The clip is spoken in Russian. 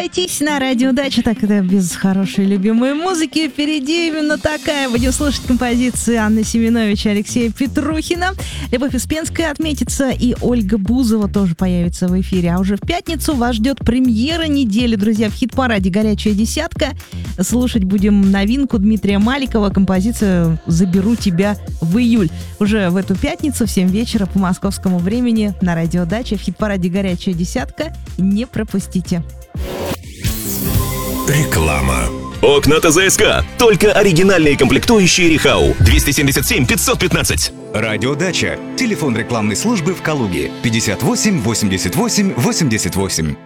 обойтись на радиодаче, так это без хорошей любимой музыки. Впереди именно такая. Будем слушать композиции Анны Семенович и Алексея Петрухина. Любовь Успенская отметится, и Ольга Бузова тоже появится в эфире. А уже в пятницу вас ждет премьера недели, друзья, в хит-параде «Горячая десятка». Слушать будем новинку Дмитрия Маликова, композицию «Заберу тебя в июль». Уже в эту пятницу в 7 вечера по московскому времени на радиодаче в хит-параде «Горячая десятка». Не пропустите. Реклама. Окна ТЗСК. Только оригинальные комплектующие Рихау. 277 515. Радиодача. Телефон рекламной службы в Калуге. 58 88 88.